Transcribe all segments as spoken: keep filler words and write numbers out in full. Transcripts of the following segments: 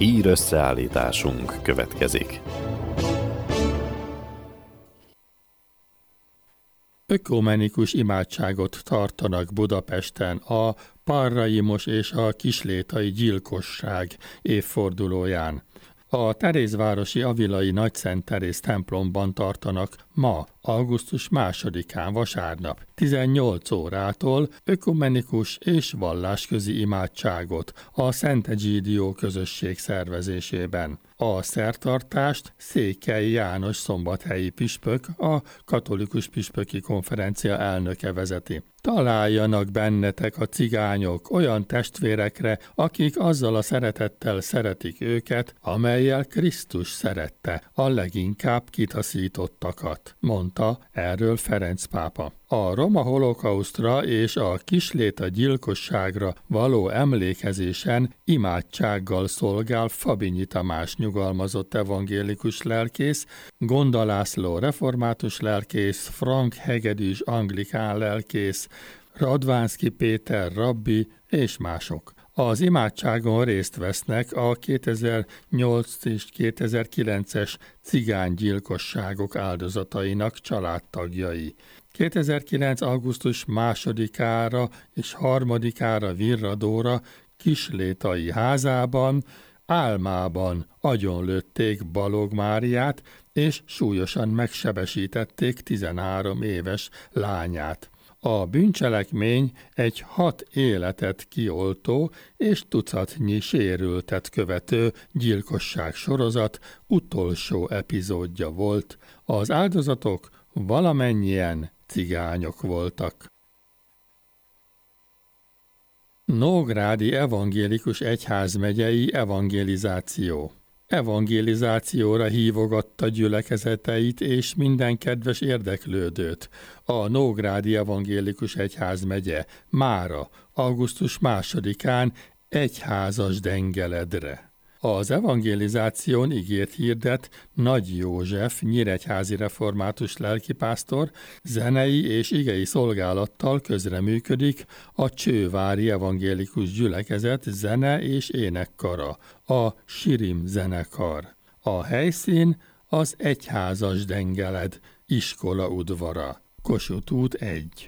Hír összeállításunk következik. Ökumenikus imádságot tartanak Budapesten a Parraimos és a Kislétai gyilkosság évfordulóján. A Terézvárosi Avilai Nagyszent Teréz templomban tartanak ma, augusztus másodikán vasárnap, tizennyolc órától ökumenikus és vallásközi imádságot a Szent Egidio közösség szervezésében. A szertartást Székely János szombathelyi püspök, a Katolikus Püspöki Konferencia elnöke vezeti. Találjanak bennetek a cigányok olyan testvérekre, akik azzal a szeretettel szeretik őket, amellyel Krisztus szerette a leginkább kitaszítottakat, mondta erről Ferenc pápa. A roma holokausztra és a Kisléta gyilkosságra való emlékezésen imádsággal szolgál Fabinyi Tamás nyugalmazott evangélikus lelkész, Gonda László református lelkész, Frank Hegedűs anglikán lelkész, Radvánszky Péter rabbi és mások. Az imádságon részt vesznek a kétezer-nyolc és kétezer-kilences cigánygyilkosságok áldozatainak családtagjai. kétezer-kilenc. augusztus másodikára és harmadikára virradóra Kislétai házában álmában agyonlőtték Balog Máriát, és súlyosan megsebesítették tizenhárom éves lányát. A bűncselekmény egy hat életet kioltó és tucatnyi sérültet követő gyilkosság sorozat utolsó epizódja volt. Az áldozatok valamennyien cigányok voltak. Nógrádi Evangélikus Egyházmegyei evangelizáció. Evangelizációra hívogatta gyülekezeteit és minden kedves érdeklődőt. A Nógrádi Evangélikus Egyházmegye mára, augusztus másodikán egyházas dengeledre. Az evangelizáción igét hirdet Nagy József nyíregyházi református lelkipásztor, zenei és igei szolgálattal közreműködik a Csővári Evangélikus Gyülekezet zene és énekkara, a Sirim zenekar. A helyszín az egyházas dengeled, iskola udvara, Kossuth út egy.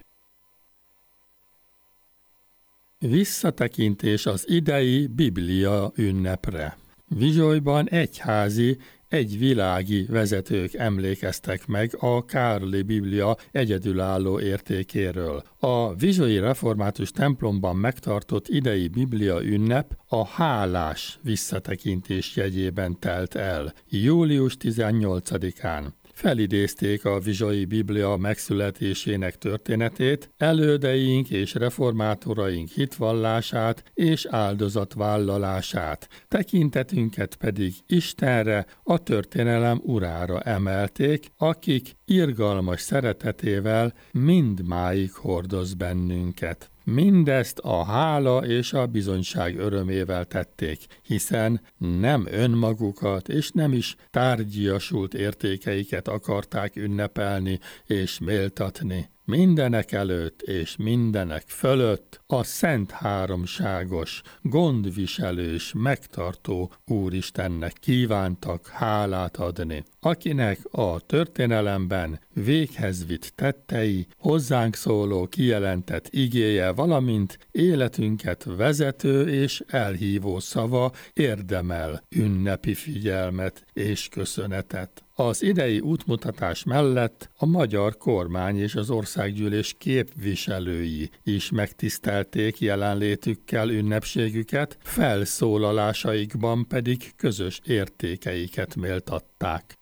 Visszatekintés az idei Biblia ünnepre. Vizsolyban egyházi, egyvilági vezetők emlékeztek meg a Károli Biblia egyedülálló értékéről. A vizsolyi református templomban megtartott idei Biblia ünnep a hálás visszatekintés jegyében telt el, július tizennyolcadikán. Felidézték a vizsai Biblia megszületésének történetét, elődeink és reformátoraink hitvallását és áldozatvállalását, tekintetünket pedig Istenre, a történelem urára emelték, akik irgalmas szeretetével mindmáig hordoz bennünket. Mindezt a hála és a bizonyság örömével tették, hiszen nem önmagukat és nem is tárgyiasult értékeiket akarták ünnepelni és méltatni. Mindenek előtt és mindenek fölött a szent háromságos, gondviselős, megtartó Úristennek kívántak hálát adni, akinek a történelemben véghez vitt tettei, hozzánk szóló kijelentett igéje, valamint életünket vezető és elhívó szava érdemel ünnepi figyelmet és köszönetet. Az idei útmutatás mellett a magyar kormány és az országgyűlés képviselői is megtisztelték jelenlétükkel ünnepségüket, felszólalásaikban pedig közös értékeiket méltatták.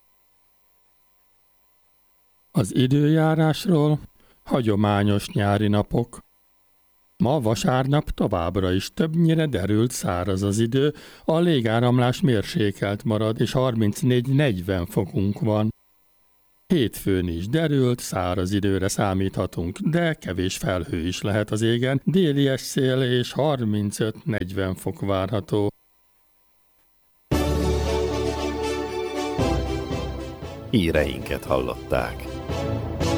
Az időjárásról: hagyományos nyári napok. Ma vasárnap továbbra is többnyire derült száraz az idő, a légáramlás mérsékelt marad, és harmincnégy-negyven fokunk van. Hétfőn is derült, száraz időre számíthatunk, de kevés felhő is lehet az égen, déli szél és harmincöt-negyven fok várható. Híreinket hallották.